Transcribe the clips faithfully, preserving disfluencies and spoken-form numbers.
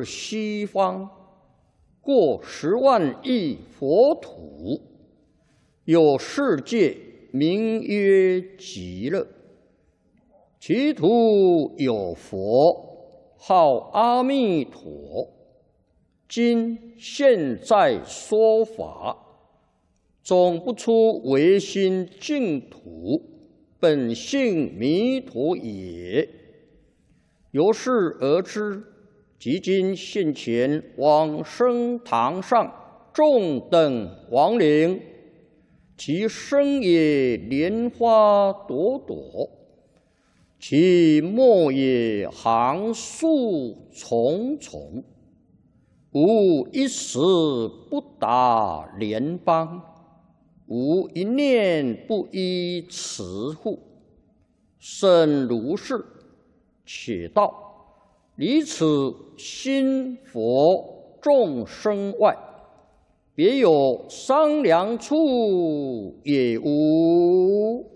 至西方，过十万亿佛土，有世界名曰极乐。其土有佛，号阿弥陀。今现在说法，总不出唯心净土，本性弥陀也。由是而知，即今现前往生堂上众等亡灵，其身也莲花朵朵，其末也行树重重，无一时不达莲邦，无一念不依持护。甚如是，且道离此心佛众生外，别有商量处也无。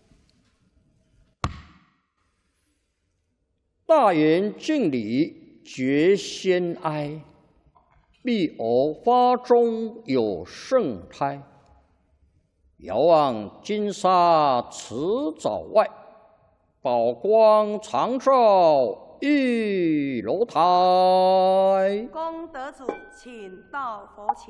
大圆敬礼，觉先哀。必偶发中有圣胎，遥望金沙池沼外，宝光常照玉楼台。 功德主，请到佛前。